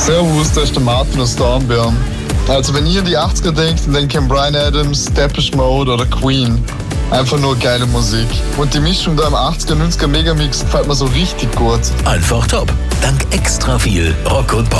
Servus, das ist der Martin aus Dornbirn. Also wenn ihr an die 80er denkt, dann denkt ihr an Bryan Adams, Depeche Mode oder Queen. Einfach nur geile Musik. Und die Mischung da im 80er, 90er Megamix gefällt mir so richtig gut. Einfach top. Dank extra viel Rock und Pop.